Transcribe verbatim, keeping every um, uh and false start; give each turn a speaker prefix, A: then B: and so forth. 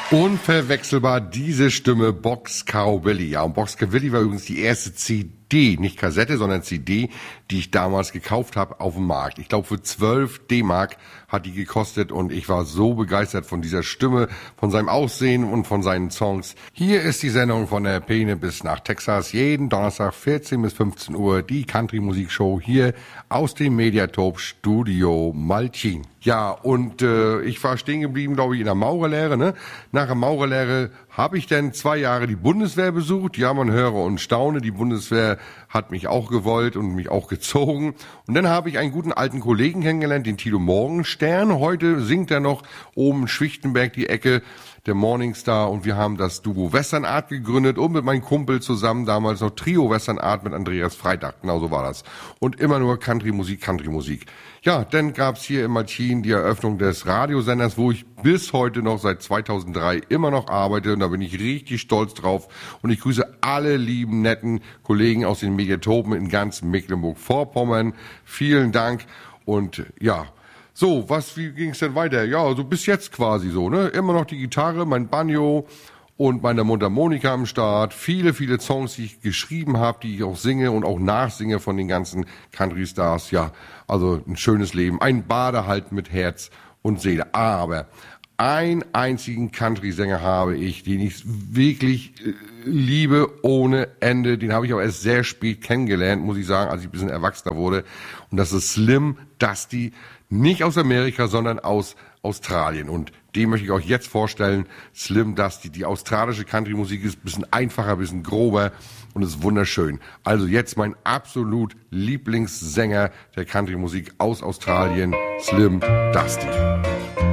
A: Unverwechselbar diese Stimme Boxcar Willie. Ja, und Boxcar Willie war übrigens die erste C D, nicht Kassette, sondern C D, die ich damals gekauft habe auf dem Markt. Ich glaube für zwölf D-Mark hat die gekostet und ich war so begeistert von dieser Stimme, von seinem Aussehen und von seinen Songs. Hier ist die Sendung von der Peene bis nach Texas. Jeden Donnerstag vierzehn bis fünfzehn Uhr die Country-Musik-Show hier aus dem Mediatop Studio Malchin. Ja, und äh, ich war stehen geblieben, glaube ich, in der Maurerlehre. Ne? Nach der Maurerlehre habe ich dann zwei Jahre die Bundeswehr besucht. Ja, man höre und staune, die Bundeswehr hat mich auch gewollt und mich auch gezogen. Und dann habe ich einen guten alten Kollegen kennengelernt, den Tilo Morgenstern. Heute singt er noch oben in Schwichtenberg die Ecke, der Morningstar, und wir haben das Duo Western Art gegründet und mit meinem Kumpel zusammen damals noch Trio Western Art mit Andreas Freitag. Genau so war das. Und immer nur Country-Musik, Country-Musik. Ja, dann gab's hier in Malchin die Eröffnung des Radiosenders, wo ich bis heute noch seit zweitausenddrei immer noch arbeite, und da bin ich richtig stolz drauf. Und ich grüße alle lieben, netten Kollegen aus den Mediatopen in ganz Mecklenburg-Vorpommern. Vielen Dank. Und ja, so, was, wie ging's denn weiter? Ja, so bis jetzt quasi so, ne? Immer noch die Gitarre, mein Banjo und meine Mundharmonika am Start. Viele, viele Songs, die ich geschrieben habe, die ich auch singe und auch nachsinge von den ganzen Country-Stars. Ja, also ein schönes Leben. Ein Badehalt mit Herz und Seele. Aber einen einzigen Country-Sänger habe ich, den ich wirklich äh, liebe ohne Ende. Den habe ich aber erst sehr spät kennengelernt, muss ich sagen, als ich ein bisschen erwachsener wurde. Und das ist Slim Dusty. Nicht aus Amerika, sondern aus Australien. Und den möchte ich euch jetzt vorstellen. Slim Dusty. Die australische Country-Musik ist ein bisschen einfacher, ein bisschen grober und ist wunderschön. Also jetzt mein absolut Lieblingssänger der Country-Musik aus Australien, Slim Dusty.